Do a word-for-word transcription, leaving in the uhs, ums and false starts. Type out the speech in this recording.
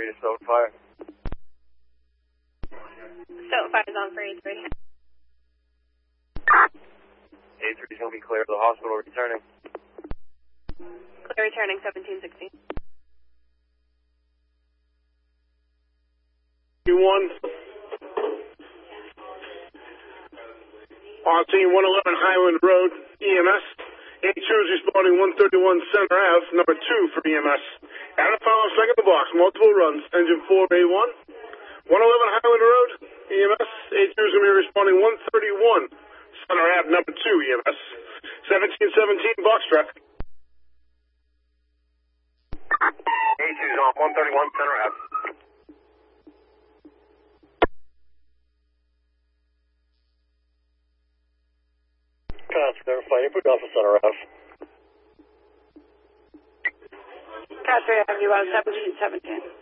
three to Stoughton Fire. Stoughton Fire is on for A three. A three is going to be clear of the hospital returning. Clear returning seventeen sixteen. one. On scene one eleven Highland Road, E M S. A two is responding one thirty-one Center Avenue, number two for E M S. And a final second the box, multiple runs, engine four A one. one eleven Highland Road, E M S. A two is going to be responding one thirty-one Center Avenue, number two, E M S. seventeen seventeen box track. A two is on one thirty-one Center Avenue. Cats, verify input off of Center Avenue. Cat three Avenue, uh, seventeen seventeen.